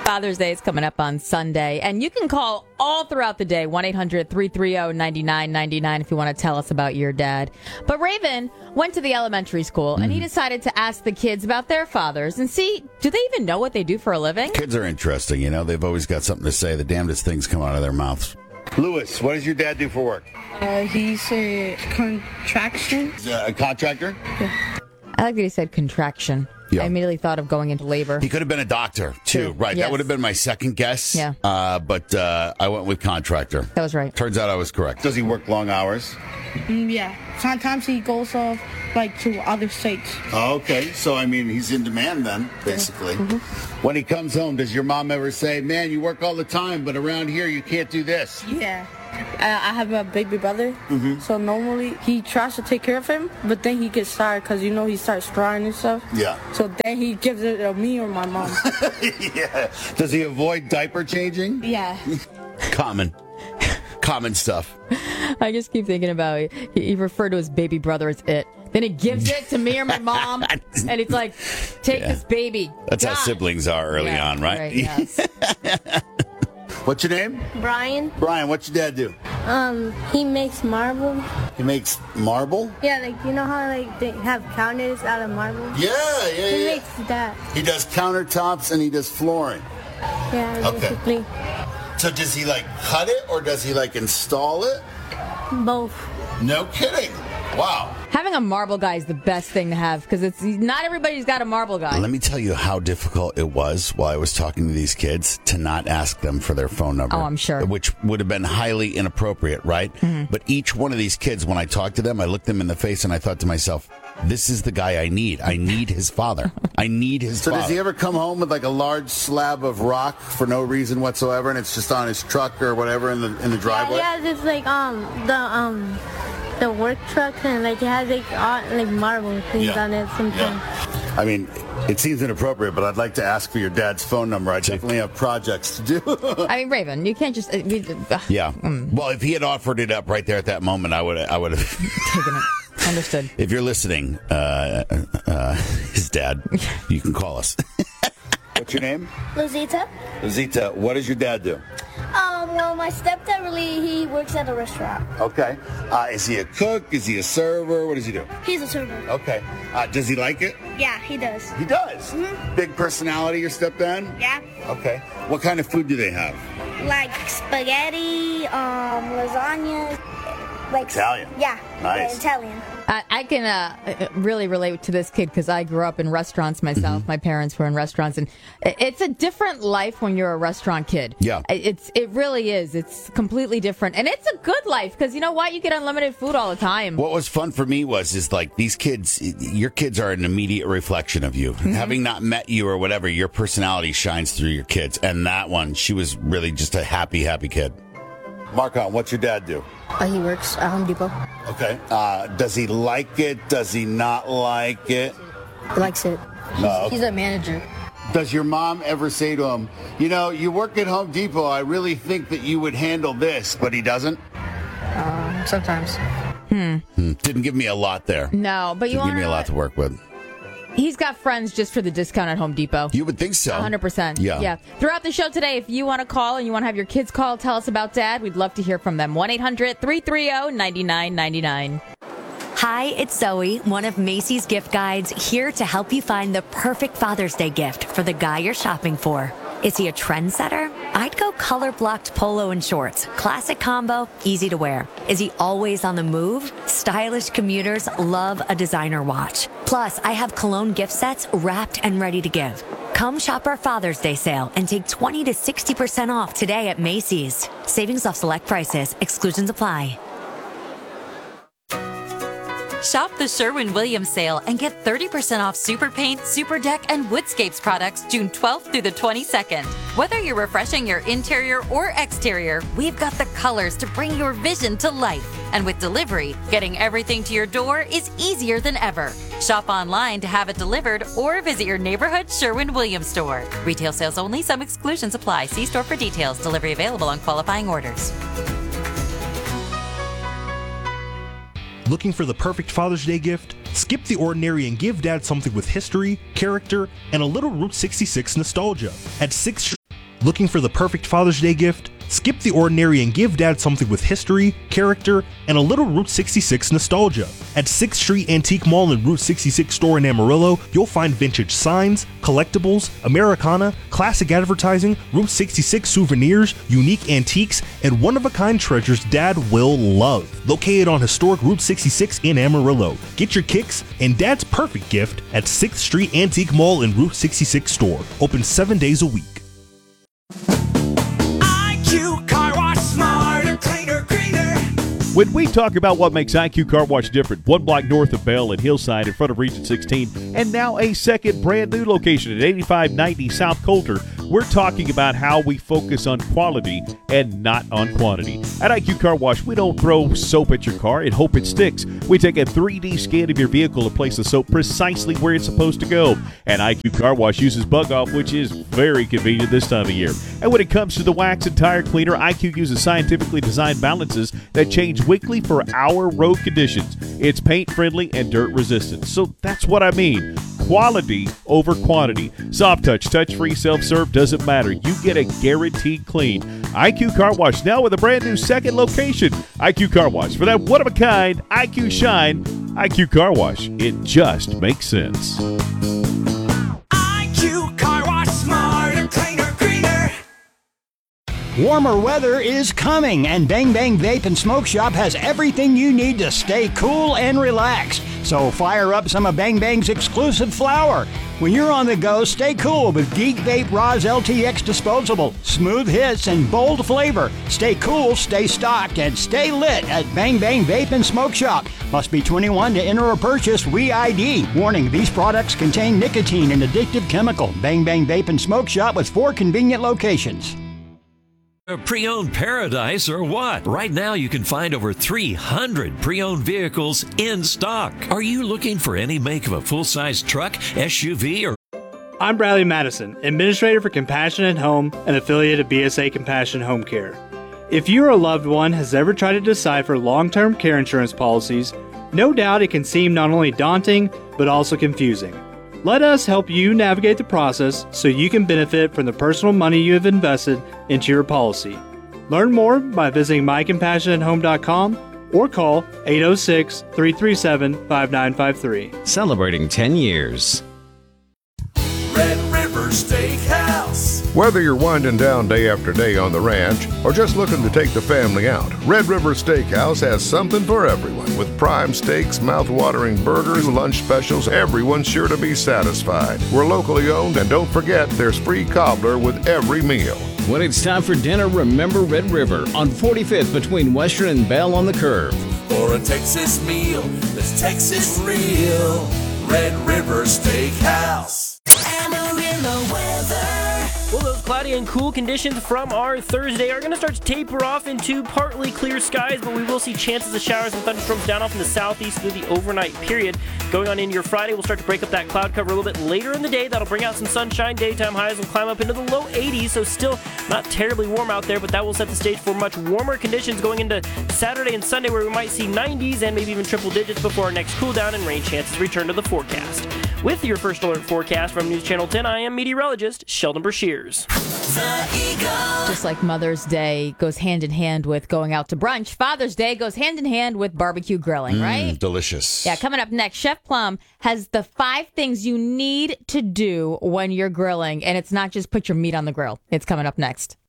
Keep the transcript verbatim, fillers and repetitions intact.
Father's Day is coming up on Sunday, and you can call all throughout the day, one eight hundred three three zero nine nine nine nine if you want to tell us about your dad. But Raven went to the elementary school, and mm-hmm. he decided to ask the kids about their fathers and see, do they even know what they do for a living? Kids are interesting, you know. They've always got something to say. The damnedest things come out of their mouths. Lewis, what does your dad do for work? Uh, he's a contraction. He's a contractor? Yeah. I like that he said contraction. Yeah. I immediately thought of going into labor. He could have been a doctor, too. Right. Yes. That would have been my second guess. Yeah. Uh, but uh, I went with contractor. That was right. Turns out I was correct. Does he work long hours? Mm, yeah. Sometimes he goes off, like, to other states. Oh, okay. So, I mean, he's in demand then, basically. Yeah. Mm-hmm. When he comes home, does your mom ever say, man, you work all the time, but around here you can't do this? Yeah. I have a baby brother, mm-hmm. so normally he tries to take care of him, but then he gets tired because, you know, he starts crying and stuff. Yeah. So then he gives it to me or my mom. Yeah. Does he avoid diaper changing? Yeah. Common. Common stuff. I just keep thinking about he, he referred to his baby brother as it. Then he gives it to me or my mom, and it's like, take yeah. this baby. That's God. how siblings are early yeah, on, right? Right, yes. What's your name? Brian. Brian, what's your dad do? Um, he makes marble. He makes marble? Yeah, like, you know how, like, they have counters out of marble? Yeah, yeah, he yeah. He makes that. He does countertops and he does flooring. Yeah, okay. basically. So does he, like, cut it or does he, like, install it? Both. No kidding. Wow. Having a marble guy is the best thing to have because it's not everybody's got a marble guy. Let me tell you how difficult it was while I was talking to these kids to not ask them for their phone number. Oh, I'm sure. Which would have been highly inappropriate, right? Mm-hmm. But each one of these kids, when I talked to them, I looked them in the face and I thought to myself, this is the guy I need. I need his father. I need his so father. So does he ever come home with like a large slab of rock for no reason whatsoever and it's just on his truck or whatever in the in the driveway? Yeah, yeah, it's like um the um the work truck and like it has like all, like marble things yeah. on it sometimes. Yeah. I mean, it seems inappropriate, but I'd like to ask for your dad's phone number. I definitely have projects to do. I mean, Raven, you can't just. Uh, we, uh, yeah. Mm. Well, if he had offered it up right there at that moment, I would. I would have taken it. Understood. If you're listening, uh, uh, his dad, you can call us. What's your name? Lizita. Lizita, what does your dad do? Um, well, my stepdad really, he works at a restaurant. Okay. Uh, is he a cook? Is he a server? What does he do? He's a server. Okay. Uh, does he like it? Yeah, he does. He does? Mm-hmm. Big personality, your stepdad? Yeah. Okay. What kind of food do they have? Like spaghetti, um, lasagna. Like Italian? Yeah. Nice. Italian. I, I can uh, really relate to this kid because I grew up in restaurants myself. Mm-hmm. My parents were in restaurants, and it's a different life when you're a restaurant kid. Yeah, it's it really is. It's completely different, and it's a good life because you know what? You get unlimited food all the time. What was fun for me was is like these kids. Your kids are an immediate reflection of you. Mm-hmm. Having not met you or whatever, your personality shines through your kids, and that one, she was really just a happy, happy kid. Marcon, what's your dad do? Uh, he works at Home Depot. Okay. Uh, does he like it? Does he not like it? He likes it. He's, uh, he's a manager. Does your mom ever say to him, you know, you work at Home Depot, I really think that you would handle this, but he doesn't? Uh, sometimes. Hmm. hmm. Didn't give me a lot there. No, but you Didn't give me a lot what? to work with. He's got friends just for the discount at Home Depot. You would think so. one hundred percent. Yeah. Yeah. Throughout the show today, if you want to call and you want to have your kids call, tell us about Dad, we'd love to hear from them. one eight hundred three three zero nine nine nine nine. Hi, it's Zoe, one of Macy's gift guides, here to help you find the perfect Father's Day gift for the guy you're shopping for. Is he a trendsetter? I'd go color-blocked polo and shorts. Classic combo, easy to wear. Is he always on the move? Stylish commuters love a designer watch. Plus, I have cologne gift sets wrapped and ready to give. Come shop our Father's Day sale and take twenty to sixty percent off today at Macy's. Savings off select prices. Exclusions apply. Shop the Sherwin-Williams sale and get thirty percent off Super Paint, Super Deck, and Woodscapes products June twelfth through the twenty-second. Whether you're refreshing your interior or exterior, we've got the colors to bring your vision to life. And with delivery, getting everything to your door is easier than ever. Shop online to have it delivered or visit your neighborhood Sherwin-Williams store. Retail sales only. Some exclusions apply. See store for details. Delivery available on qualifying orders. Looking for the perfect Father's Day gift? Skip the ordinary and give Dad something with history, character, and a little Route sixty-six nostalgia. At sixth Looking for the perfect Father's Day gift? Skip the ordinary and give Dad something with history, character, and a little Route sixty-six nostalgia. At sixth Street Antique Mall and Route sixty-six store in Amarillo, you'll find vintage signs, collectibles, Americana, classic advertising, Route sixty-six souvenirs, unique antiques, and one-of-a-kind treasures Dad will love. Located on historic Route sixty-six in Amarillo. Get your kicks and Dad's perfect gift at sixth Street Antique Mall and Route sixty-six store. Open seven days a week. When we talk about what makes I Q Car Wash different, one block north of Bell and Hillside in front of Region sixteen, and now a second brand new location at eighty-five ninety South Coulter, we're talking about how we focus on quality and not on quantity. At I Q Car Wash, we don't throw soap at your car and hope it sticks. We take a three D scan of your vehicle and place the soap precisely where it's supposed to go. And I Q Car Wash uses Bug Off, which is very convenient this time of year. And when it comes to the wax and tire cleaner, I Q uses scientifically designed balances that change weekly for our road conditions. It's paint friendly and dirt resistant. So that's what I mean. Quality over quantity. Soft touch, touch free, self serve, doesn't matter. You get a guaranteed clean. I Q Car Wash now with a brand new second location. I Q Car Wash. For that one of a kind I Q shine, I Q Car Wash. It just makes sense. I Q Car Wash, smarter, cleaner, greener. Warmer weather is coming, and Bang Bang Vape and Smoke Shop has everything you need to stay cool and relaxed. So fire up some of Bang Bang's exclusive flower. When you're on the go, stay cool with Geek Vape Roz L T X Disposable. Smooth hits and bold flavor. Stay cool, stay stocked, and stay lit at Bang Bang Vape and Smoke Shop. Must be twenty-one to enter or purchase. We I D. Warning, these products contain nicotine and addictive chemical. Bang Bang Vape and Smoke Shop with four convenient locations. A pre-owned paradise or what? Right now you can find over three hundred pre-owned vehicles in stock. Are you looking for any make of a full-size truck, S U V, or... I'm Bradley Madison, Administrator for Compassionate Home, an affiliate of B S A Compassion Home Care. If you or a loved one has ever tried to decipher long-term care insurance policies, no doubt it can seem not only daunting, but also confusing. Let us help you navigate the process so you can benefit from the personal money you have invested into your policy. Learn more by visiting my compassionate home dot com or call eight oh six, three three seven, five nine five three. Celebrating ten years. Red River Steakhouse. Whether you're winding down day after day on the ranch or just looking to take the family out, Red River Steakhouse has something for everyone. With prime steaks, mouth-watering burgers, lunch specials, everyone's sure to be satisfied. We're locally owned, and don't forget there's free cobbler with every meal. When it's time for dinner, remember Red River on forty-fifth between Western and Bell on the Curve. For a Texas meal that's Texas real. Red River Steakhouse. Amarillo weather. Well, those cloudy and cool conditions from our Thursday are going to start to taper off into partly clear skies, but we will see chances of showers and thunderstorms down off in the southeast through the overnight period. Going on into your Friday, we'll start to break up that cloud cover a little bit later in the day. That'll bring out some sunshine. Daytime highs will climb up into the low eighties, so still not terribly warm out there, but that will set the stage for much warmer conditions going into Saturday and Sunday, where we might see nineties and maybe even triple digits before our next cool down and rain chances return to the forecast. With your first alert forecast from News Channel ten, I am meteorologist Sheldon Brashears. Just like Mother's Day goes hand in hand with going out to brunch, Father's Day goes hand in hand with barbecue grilling, Mm, right? Delicious. Yeah, coming up next, Chef Plum has the five things you need to do when you're grilling, and it's not just put your meat on the grill. It's coming up next.